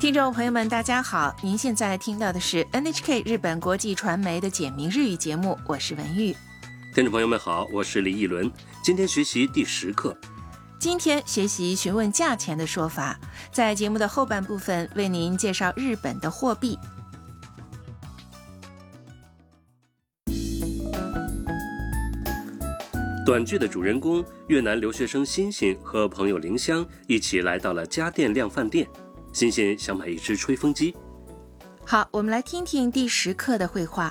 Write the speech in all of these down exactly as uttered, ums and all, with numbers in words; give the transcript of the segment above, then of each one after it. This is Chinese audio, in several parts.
听众朋友们大家好，您现在听到的是 N H K 日本国际传媒的简明日语节目，我是文玉。 听众朋友们好，我是李义伦，今天学习第十课。 今天学习询问价钱的说法，在节目的后半部分为您介绍日本的货币。 短剧的主人公越南留学生欣欣和朋友林香一起来到了家电量贩店，欣欣想买一只吹风机。 好，我们来听听第十课的绘画。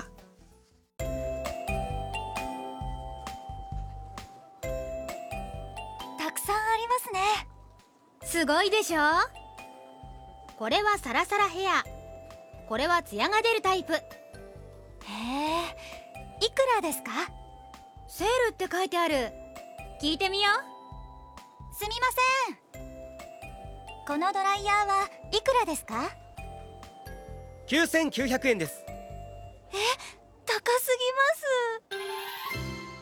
たくさんありますね。すごいでしょ。これはサラサラヘア、これはツヤが出るタイプ。へえ、いくらですか？セールって書いてある。聞いてみよう。すみません。このドライヤーはいくらですか？ きゅうせんきゅうひゃくえんです。 え、高すぎます。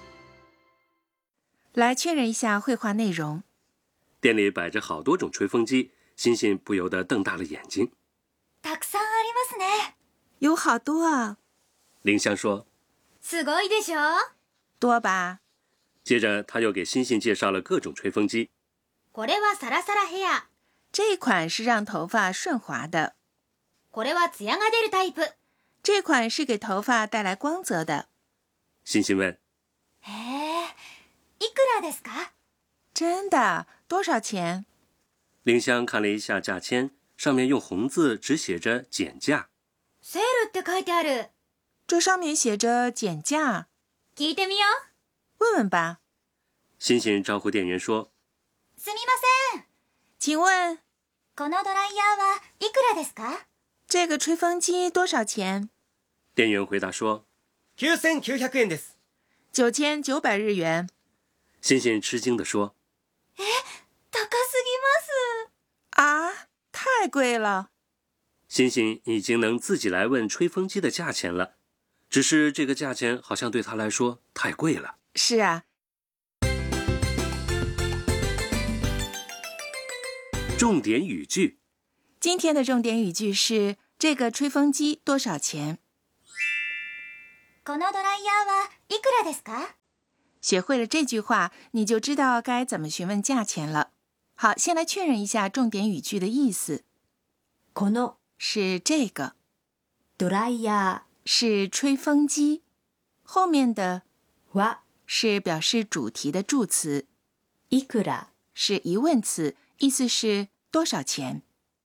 来确认一下绘画内容。 店里摆着好多种吹风机，欣欣不由得瞪大了眼睛。 たくさんありますね。 有好多啊。 林香说： すごいでしょ。 多吧。 接着他又给欣欣介绍了各种吹风机。 これはサラサラヘア。 这一款是让頭髮順滑的。 これはツヤが出るタイプ。 这款是给頭髮帶來光澤的。 欣欣問： へえ、いくらですか？ 真的？多少錢？ 林香看了一下价签，上面用红字只写着减价。 セールって書いてある。 这上面写着減價。 聞いてみよう。 問問吧。 欣欣招呼店員說： すみません。 請問このドライヤーはいくらですか？ 這個吹風機多少錢？ 店員回答說： きゅうせんきゅうひゃくえんです。 九千九百日元。 欣欣吃驚地說： え、高すぎます。 啊，太貴了。 欣欣已經能自己來問吹風機的價錢了，只是這個價錢好像對他來說太貴了。 是啊。 重點語句。 今天的重點語句是這個吹風機多少錢？ このドライヤーはいくらですか？ 學會了這句話，你就知道該怎麼詢問價錢了。好，先來確認一下重點語句的意思。 この是這個， ドライヤー是吹風機，後面的は是表示主題的助詞， いくら是疑問詞，意思是多少錢。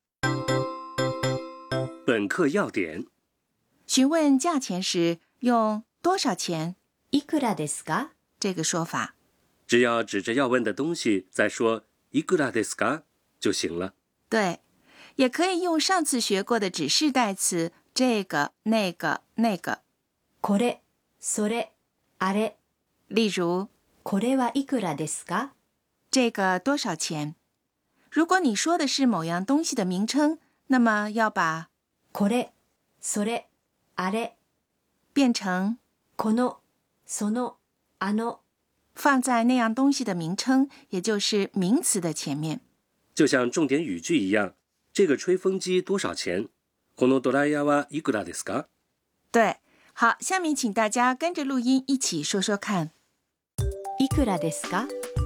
本課要點： 詢問價錢時用多少錢いくらですか？ 這個說法。 只要指着要問的東西再說いくらですか就行了。 對，也可以用上次學過的指示代詞這個、那個、那個。 これ、それ、あれ。 例如， これはいくらですか？ 這個多少錢？如果你說的是某樣東西的名稱，那麼要把これ、それ、あれ變成この、その、あの， 放在那樣東西的名稱，也就是名詞的前面。 就像重點語句一樣，這個吹風機多少錢？このドライヤーはいくらですか？ 對，好，下面請大家跟着錄音一起說說看。 いくらですか？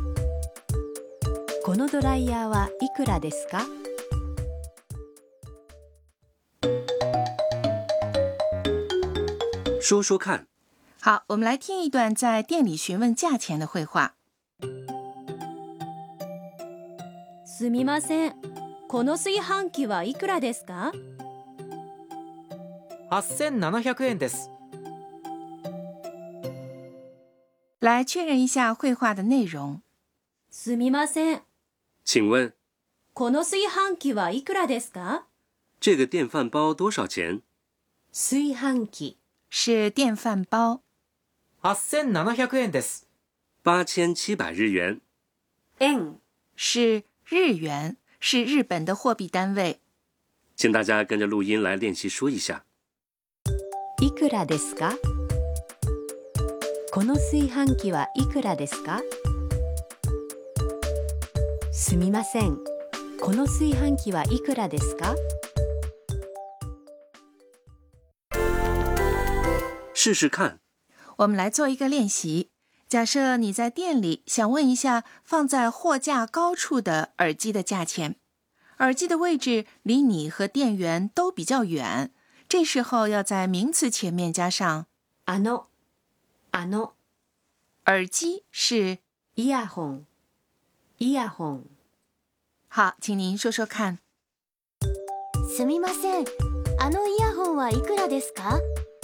このドライヤーはいくらですか？ 說說看。 好，我們來聽一段在店裡詢問價錢的繪畫。 すみません。この炊飯器はいくらですか？ はっせんななひゃくえんです。 來確認一下繪畫的內容。 すみません。 請問この炊飯器はいくらですか？ 這個電飯煲多少錢？ 炊飯器是電飯煲。 はっせんななひゃくえんです。 八千七百日元。 円是日元，是日本的貨幣單位。 請大家跟着錄音來練習說一下。 いくらですか？この炊飯器はいくらですか？すみません。この炊飯器はいくらですか？ 试试看。 我们来做一个练习。假设你在店里想问一下放在货架高处的耳机的价钱，耳机的位置离你和店员都比较远，这时候要在名词前面加上あの、あの。 耳机是イヤホン、イヤホン。 好，请您说说看。 すみません、あのイヤホンはいくらですか？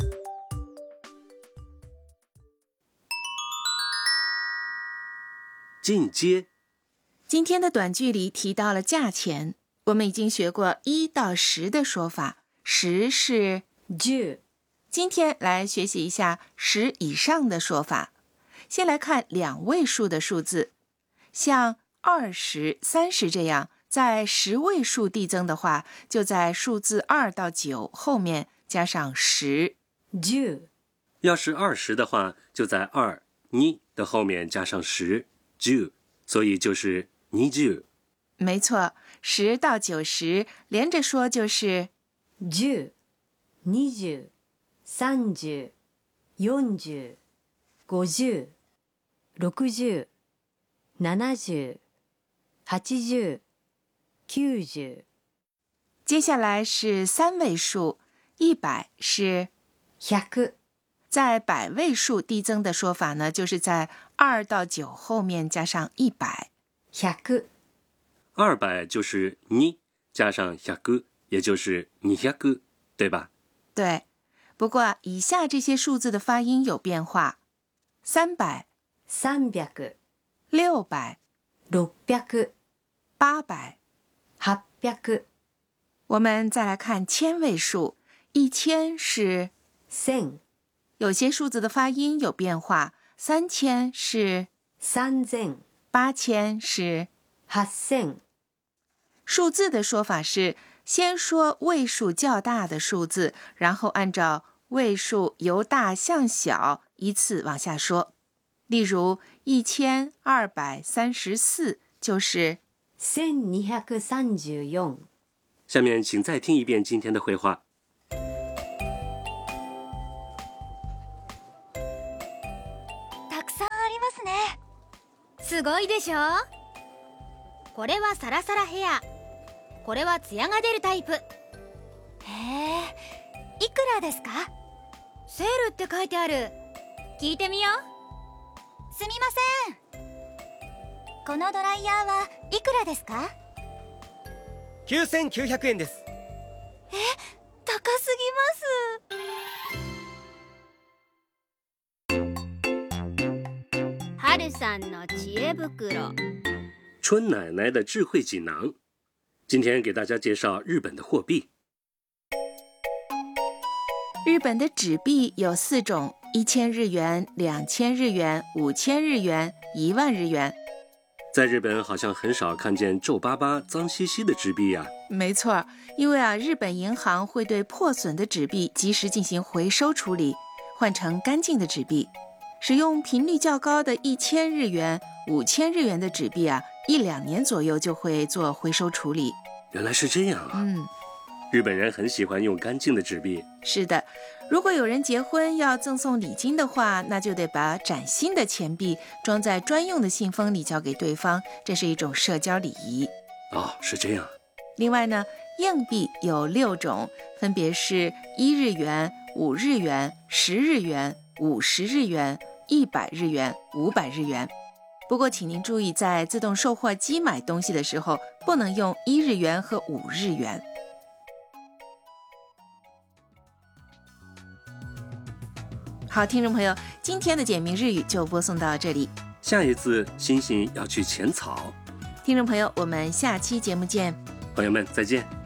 进阶。 今天的短句里提到了价钱，我们已经学过一到十的说法，十是十。 今天来学习一下十以上的说法。先来看两位数的数字，像二十、三十这样，在十位数递增的话，就在数字二到九后面加上十。 十。 要是二十的话，就在二、に的后面加上十，十，所以就是にじゅう。 没错，十到九十连着说就是十、二十、三十、四十、五十、六十、七十、八十、九十。 接下来是三位数，一百是百。 在百位数递增的说法呢，就是在二到九后面加上一百。 百。 二百就是に加上百，也就是に百，对吧？ 对。不过以下这些数字的发音有变化：三百、 三百、 六百、 六百、 八百、 八百。 我们再来看千位数，一千是千。 有些数字的发音有变化，三千是三千， 八千是八千。 数字的说法是先说位数较大的数字，然后按照位数由大向小依次往下说。例如一千二百三十四就是千二百三十四。 下面请再听一遍今天的绘画。 たくさんありますね。すごいでしょ？これはサラサラヘア、これはツヤが出るタイプ。へえ、いくらですか？セールって書いてある。聞いてみよう。すみません。このドライヤーはいくらですか？ きゅうせんきゅうひゃくえんです。 え、高すぎます。はるさんの知恵袋。 春奶奶的智慧锦囊。今天给大家介绍日本的货币。 日本的纸币有四种：一千日元、两千日元、五千日元、一万日元。 在日本好像很少看见皱巴巴、脏兮兮的纸币呀、啊。 没错，因为啊，日本银行会对破损的纸币及时进行回收处理，换成干净的纸币。使用频率较高的一千日元、五千日元的纸币啊，一两年左右就会做回收处理。 原来是这样啊！ 嗯， 日本人很喜欢用干净的纸币。 是的，如果有人结婚要赠送礼金的话，那就得把崭新的钱币装在专用的信封里交给对方，这是一种社交礼仪。 哦，是这样。 另外呢，硬币有六种，分别是一日元、五日元、十日元、五十日元、一百日元、五百日元。不过请您注意，在自动售货机买东西的时候，不能用一日元和五日元。好，听众朋友，今天的简明日语就播送到这里。 下一次欣欣要去浅草。 听众朋友，我们下期节目见。 朋友们，再见。